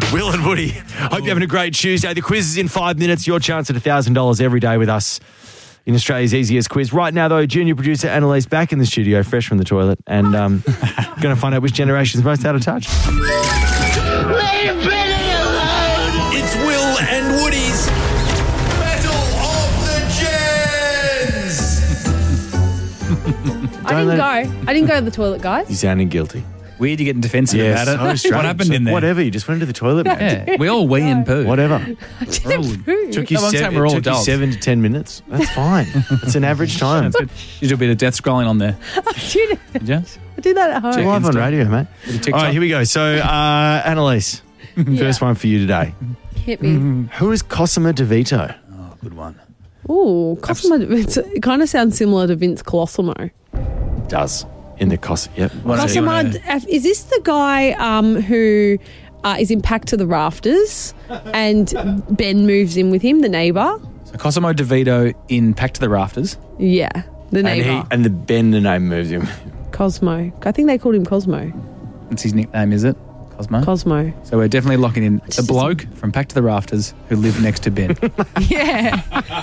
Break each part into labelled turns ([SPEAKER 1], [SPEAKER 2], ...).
[SPEAKER 1] Will and Woody. Hope you're having a great Tuesday. The quiz is in 5 minutes. Your chance at $1,000 every day with us in Australia's easiest quiz. Right now, though, junior producer Annalise back in the studio, fresh from the toilet, and going to find out which generation's most out of touch.
[SPEAKER 2] It's Will and Woody's Battle of the Gens.
[SPEAKER 3] I didn't go to the toilet, guys.
[SPEAKER 1] You sounding guilty.
[SPEAKER 4] Weird, you're getting defensive about it.
[SPEAKER 1] So strange.
[SPEAKER 4] What happened in there?
[SPEAKER 1] Whatever, you just went to the toilet, man.
[SPEAKER 4] Yeah, we all wee and poo.
[SPEAKER 1] Whatever.
[SPEAKER 4] Took you,
[SPEAKER 1] Took you 7 to 10 minutes. That's fine. It's an average time.
[SPEAKER 4] You did a bit of death scrolling on there.
[SPEAKER 3] I
[SPEAKER 4] Did you?
[SPEAKER 3] do that at home.
[SPEAKER 1] We're live on radio, mate. All right, here we go. So, Annalise, first one for you today.
[SPEAKER 3] Hit me.
[SPEAKER 1] Who is Cosima DeVito?
[SPEAKER 4] Oh, good one.
[SPEAKER 3] Ooh, Cosimo. It kind of sounds similar to Vince Colosimo.
[SPEAKER 1] Does. In the Yep.
[SPEAKER 3] Cosimo, is this the guy who is in Packed to the Rafters and Ben moves in with him, the neighbour?
[SPEAKER 4] So Cosimo DeVito in Packed to the Rafters.
[SPEAKER 3] Yeah, the neighbour.
[SPEAKER 1] And the name moves him.
[SPEAKER 3] Cosmo. I think they called him Cosmo.
[SPEAKER 4] That's his nickname, is it? Cosmo?
[SPEAKER 3] Cosmo.
[SPEAKER 4] So we're definitely locking in the bloke from Packed to the Rafters who lived next to Ben.
[SPEAKER 3] Yeah.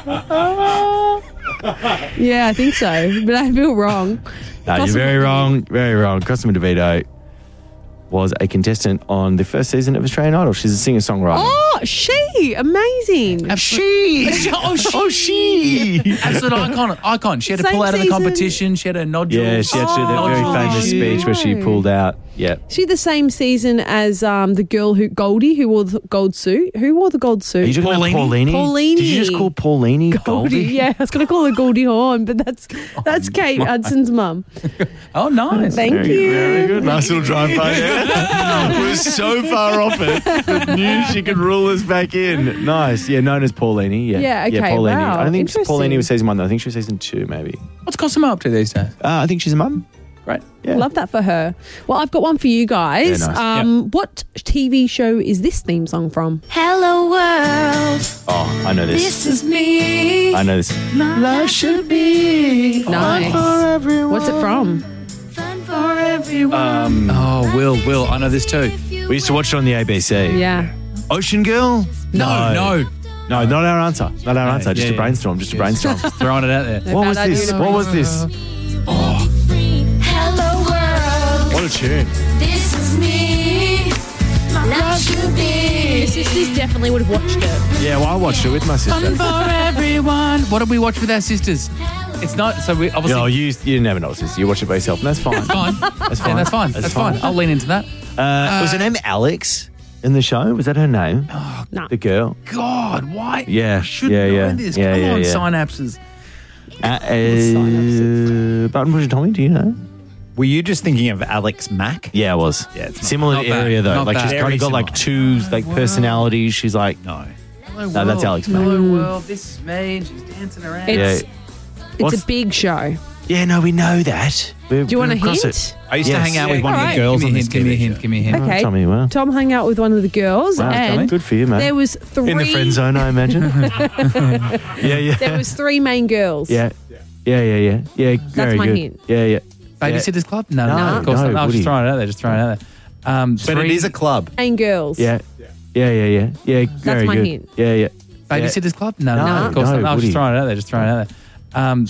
[SPEAKER 3] Yeah, I think so. But I feel wrong.
[SPEAKER 1] No, you're very wrong. Very wrong. Cosima DeVito was a contestant on the first season of Australian Idol. She's a singer-songwriter.
[SPEAKER 3] Oh, she. Amazing.
[SPEAKER 1] She.
[SPEAKER 4] Absolute icon. She had to
[SPEAKER 3] Same
[SPEAKER 4] pull out of the
[SPEAKER 3] season.
[SPEAKER 4] competition. She had a nodule.
[SPEAKER 1] Yeah, she had to do that very famous speech where she pulled out. Yeah.
[SPEAKER 3] She the same season as the girl Goldie who wore the gold suit. Who wore the gold suit?
[SPEAKER 1] Are you talking about Paulini?
[SPEAKER 3] Paulini.
[SPEAKER 1] Did you just call Paulini Goldie?
[SPEAKER 3] Yeah, I was going to call her Goldie Hawn, but that's Kate Hudson's mum.
[SPEAKER 4] Oh, nice.
[SPEAKER 3] Thank you.
[SPEAKER 1] Very good. Nice little drive by there. We're so far off it, but knew she could rule us back in. Nice. Yeah, known as Paulini. Yeah,
[SPEAKER 3] Yeah, okay,
[SPEAKER 1] Paulini.
[SPEAKER 3] wow.
[SPEAKER 1] I don't think
[SPEAKER 3] Interesting.
[SPEAKER 1] Paulini was season 1, though. I think she was season 2, maybe.
[SPEAKER 4] What's Cosimo up to these days?
[SPEAKER 1] I think she's a mum.
[SPEAKER 4] Great.
[SPEAKER 1] Yeah.
[SPEAKER 3] Love that for her. Well, I've got one for you guys.
[SPEAKER 1] Very nice.
[SPEAKER 3] What TV show is this theme song from?
[SPEAKER 5] Hello world,
[SPEAKER 1] Oh, I know this.
[SPEAKER 5] this is me.
[SPEAKER 1] I know this.
[SPEAKER 5] Life should be
[SPEAKER 3] Nice.
[SPEAKER 1] For everyone.
[SPEAKER 3] What's it from?
[SPEAKER 5] fun for everyone.
[SPEAKER 4] Oh, Will. I know this too.
[SPEAKER 1] We used to watch it on the ABC.
[SPEAKER 3] Yeah.
[SPEAKER 1] Ocean Girl?
[SPEAKER 4] No.
[SPEAKER 1] No, not our answer. Not our answer. Just
[SPEAKER 4] yeah,
[SPEAKER 1] a brainstorm. Just a brainstorm.
[SPEAKER 4] Throwing it out there.
[SPEAKER 1] What was
[SPEAKER 3] Bad
[SPEAKER 1] this?
[SPEAKER 3] idea.
[SPEAKER 1] What was this?
[SPEAKER 5] Hello world,
[SPEAKER 1] What a tune.
[SPEAKER 5] this is me. My life should be.
[SPEAKER 3] Sisters definitely would have watched it.
[SPEAKER 1] Yeah, well, I watched it with my sister.
[SPEAKER 4] For everyone. What did we watch with our sisters? It's not, so we obviously...
[SPEAKER 1] No, you never know, sister. You watch it by yourself, and that's fine.
[SPEAKER 4] Fine.
[SPEAKER 1] That's fine.
[SPEAKER 4] Yeah, that's fine. That's fine. I'll lean into that.
[SPEAKER 1] Was her name Alex in the show? Was that her name?
[SPEAKER 3] No.
[SPEAKER 1] The girl?
[SPEAKER 4] God, why?
[SPEAKER 1] Yeah.
[SPEAKER 4] I should
[SPEAKER 1] Yeah,
[SPEAKER 4] know
[SPEAKER 1] yeah.
[SPEAKER 4] this.
[SPEAKER 1] Yeah,
[SPEAKER 4] Come
[SPEAKER 1] yeah,
[SPEAKER 4] on,
[SPEAKER 1] yeah.
[SPEAKER 4] synapses.
[SPEAKER 1] Button Pusher Tommy, do you know?
[SPEAKER 6] Were you just thinking of Alex Mack?
[SPEAKER 1] Yeah, it was.
[SPEAKER 6] Yeah, it's not-
[SPEAKER 1] similar
[SPEAKER 4] not bad.
[SPEAKER 1] area, though.
[SPEAKER 4] Not
[SPEAKER 1] Like,
[SPEAKER 4] bad.
[SPEAKER 1] she's kind
[SPEAKER 6] Very
[SPEAKER 1] of got, like, two personalities. She's like...
[SPEAKER 6] No.
[SPEAKER 4] Hello,
[SPEAKER 1] No, that's Alex Mack.
[SPEAKER 4] Hello, world. This is me. And she's dancing around.
[SPEAKER 3] It's
[SPEAKER 1] What's-
[SPEAKER 3] a big show.
[SPEAKER 1] Yeah, no, we know that.
[SPEAKER 3] Do you want a hint?
[SPEAKER 6] I used to hang out with one of
[SPEAKER 3] Alright.
[SPEAKER 6] the girls
[SPEAKER 4] Give
[SPEAKER 6] on
[SPEAKER 4] me a
[SPEAKER 6] this
[SPEAKER 4] hint. Give me a
[SPEAKER 6] TV
[SPEAKER 4] hint.
[SPEAKER 6] show.
[SPEAKER 4] Give me a hint.
[SPEAKER 3] Okay.
[SPEAKER 1] Tommy, well.
[SPEAKER 3] Tom hung out with one of the girls,
[SPEAKER 1] Wow,
[SPEAKER 3] and
[SPEAKER 1] good for you, man.
[SPEAKER 3] there was three
[SPEAKER 1] In the friend zone, I imagine. yeah.
[SPEAKER 3] There was three main girls.
[SPEAKER 1] Yeah, very
[SPEAKER 3] my
[SPEAKER 1] good.
[SPEAKER 3] hint.
[SPEAKER 1] Yeah.
[SPEAKER 4] Babysitter's Club? No,
[SPEAKER 1] No,
[SPEAKER 4] of course
[SPEAKER 1] no,
[SPEAKER 4] not. I was
[SPEAKER 1] Woody.
[SPEAKER 4] just throwing it out there. Just throwing it out there.
[SPEAKER 6] But it is a club.
[SPEAKER 3] Main girls.
[SPEAKER 1] Yeah. Very
[SPEAKER 3] my
[SPEAKER 1] good.
[SPEAKER 3] hint.
[SPEAKER 1] Yeah.
[SPEAKER 4] Babysitter's Club? No,
[SPEAKER 1] No,
[SPEAKER 4] of course
[SPEAKER 1] no,
[SPEAKER 4] not. I was
[SPEAKER 1] Woody.
[SPEAKER 4] just throwing it out there. Just throwing it out there.